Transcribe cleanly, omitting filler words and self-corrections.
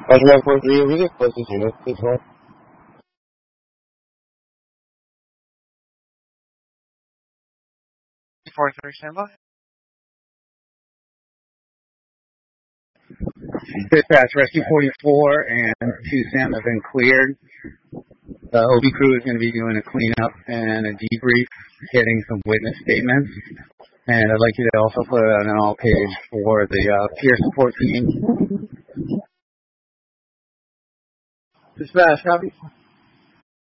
Flashback 4-3, we get closest unit, please hold. Four three, stand by. Dispatch, Rescue 44 and 2 SAM have been cleared. The OB crew is going to be doing a cleanup and a debrief, getting some witness statements. And I'd like you to also put on an all page for the peer support team. Dispatch, copy.